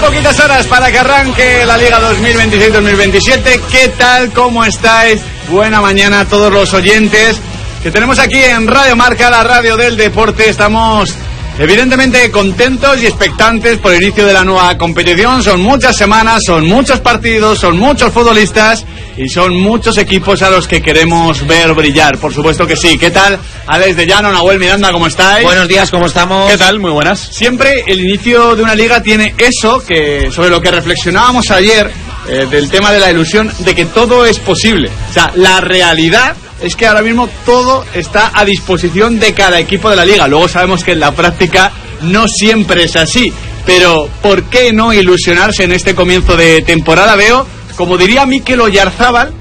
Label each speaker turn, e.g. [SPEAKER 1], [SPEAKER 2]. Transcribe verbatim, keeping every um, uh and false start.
[SPEAKER 1] poquitas horas para que arranque la Liga dos mil veintiséis dos mil veintisiete. ¿Qué tal? ¿Cómo estáis? Buena mañana a todos los oyentes que tenemos aquí en Radio Marca, la radio del deporte. Estamos evidentemente contentos y expectantes por el inicio de la nueva competición. Son muchas semanas, son muchos partidos, son muchos futbolistas y son muchos equipos a los que queremos ver brillar. Por supuesto que sí. ¿Qué tal? Alex de Llano, Nahuel Miranda, ¿cómo estáis?
[SPEAKER 2] Buenos días, ¿cómo estamos?
[SPEAKER 1] ¿Qué tal? Muy buenas. Siempre el inicio de una liga tiene eso que sobre lo que reflexionábamos ayer, eh, del tema de la ilusión, de que todo es posible. O sea, la realidad es que ahora mismo todo está a disposición de cada equipo de la liga. Luego sabemos que en la práctica no siempre es así, pero ¿por qué no ilusionarse en este comienzo de temporada? Veo, como diría Mikel Oyarzábal,